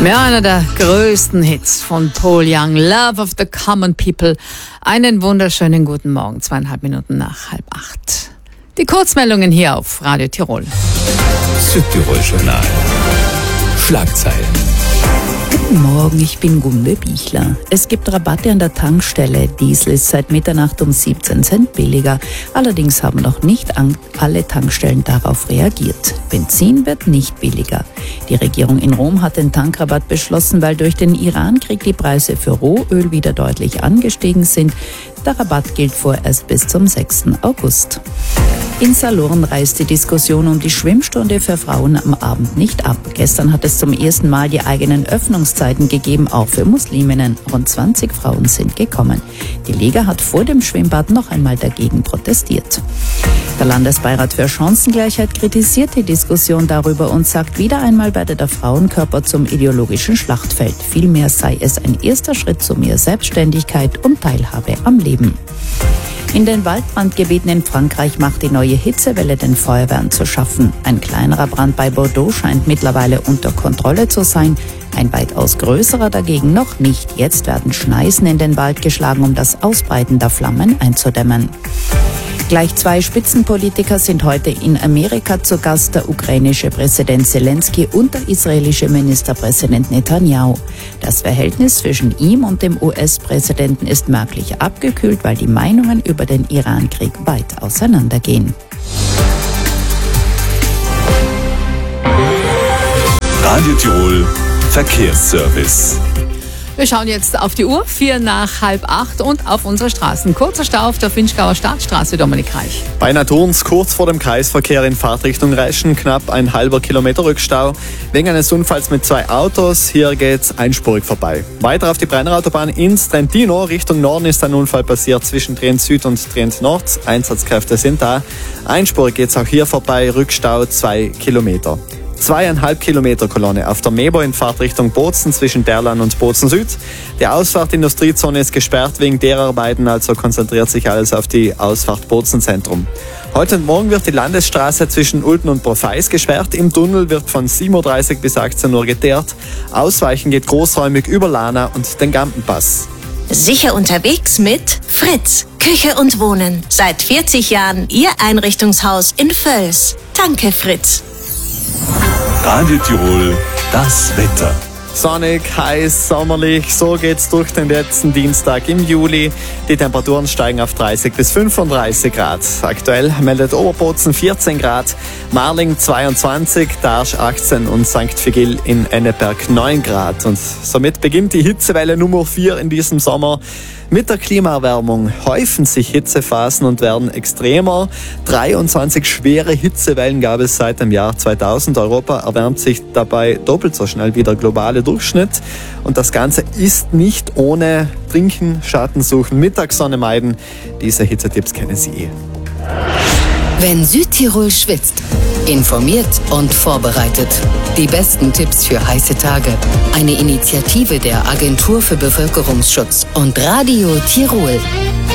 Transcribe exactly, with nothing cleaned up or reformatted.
Ja, einer der größten Hits von Paul Young, Love of the Common People. Einen wunderschönen guten Morgen, zweieinhalb Minuten nach halb acht. Die Kurzmeldungen hier auf Radio Tirol. Südtirol Journal. Schlagzeilen. Guten Morgen, ich bin Gunde Bichler. Es gibt Rabatte an der Tankstelle. Diesel ist seit Mitternacht um siebzehn Cent billiger. Allerdings haben noch nicht alle Tankstellen darauf reagiert. Benzin wird nicht billiger. Die Regierung in Rom hat den Tankrabatt beschlossen, weil durch den Irankrieg die Preise für Rohöl wieder deutlich angestiegen sind. Der Rabatt gilt vorerst bis zum sechsten August. In Salurn reißt die Diskussion um die Schwimmstunde für Frauen am Abend nicht ab. Gestern hat es zum ersten Mal die eigenen Öffnungszeiten gegeben, auch für Musliminnen. Rund zwanzig Frauen sind gekommen. Die Liga hat vor dem Schwimmbad noch einmal dagegen protestiert. Der Landesbeirat für Chancengleichheit kritisiert die Diskussion darüber und sagt, wieder einmal werde der Frauenkörper zum ideologischen Schlachtfeld. Vielmehr sei es ein erster Schritt zu mehr Selbstständigkeit und Teilhabe am Leben. In den Waldbrandgebieten in Frankreich macht die neue Hitzewelle den Feuerwehren zu schaffen. Ein kleinerer Brand bei Bordeaux scheint mittlerweile unter Kontrolle zu sein, ein weitaus größerer dagegen noch nicht. Jetzt werden Schneisen in den Wald geschlagen, um das Ausbreiten der Flammen einzudämmen. Gleich zwei Spitzenpolitiker sind heute in Amerika zu Gast, der ukrainische Präsident Zelensky und der israelische Ministerpräsident Netanyahu. Das Verhältnis zwischen ihm und dem U S-Präsidenten ist merklich abgekühlt, weil die Meinungen über den Irankrieg weit auseinandergehen. Radio Tirol Verkehrsservice. Wir schauen jetzt auf die Uhr, vier nach halb acht und auf unsere Straßen. Kurzer Stau auf der Finchgauer Stadtstraße, Dominik Reich. Bei Naturns kurz vor dem Kreisverkehr in Fahrtrichtung Reschen knapp ein halber Kilometer Rückstau. Wegen eines Unfalls mit zwei Autos, hier geht's einspurig vorbei. Weiter auf die Brennerautobahn ins Trentino, Richtung Norden ist ein Unfall passiert zwischen Trient Süd und Trient Nord. Einsatzkräfte sind da. Einspurig geht's auch hier vorbei, Rückstau zwei Kilometer. Zweieinhalb Kilometer Kolonne auf der Mebo in Fahrtrichtung Bozen zwischen Derlan und Bozen Süd. Die Ausfahrt Industriezone ist gesperrt wegen der Arbeiten, also konzentriert sich alles auf die Ausfahrt Bozen Zentrum. Heute und morgen wird die Landesstraße zwischen Ulten und Profeis gesperrt. Im Tunnel wird von sieben Uhr dreißig bis achtzehn Uhr geteert. Ausweichen geht großräumig über Lana und den Gampenpass. Sicher unterwegs mit Fritz, Küche und Wohnen. Seit vierzig Jahren Ihr Einrichtungshaus in Völs. Danke, Fritz. Radio Tirol, das Wetter. Sonnig, heiß, sommerlich, so geht's durch den letzten Dienstag im Juli. Die Temperaturen steigen auf dreißig bis fünfunddreißig Grad. Aktuell meldet Oberbozen vierzehn Grad, Marling zweiundzwanzig, Darsch achtzehn und Sankt Vigil in Enneberg neun Grad. Und somit beginnt die Hitzewelle Nummer vier in diesem Sommer. Mit der Klimaerwärmung häufen sich Hitzephasen und werden extremer. dreiundzwanzig schwere Hitzewellen gab es seit dem Jahr zweitausend. Europa erwärmt sich dabei doppelt so schnell wie der globale Durchschnitt. Und das Ganze ist nicht ohne Trinken, Schatten suchen, Mittagssonne meiden. Diese Hitzetipps kennen Sie eh. Wenn Südtirol schwitzt, informiert und vorbereitet. Die besten Tipps für heiße Tage. Eine Initiative der Agentur für Bevölkerungsschutz und Radio Tirol.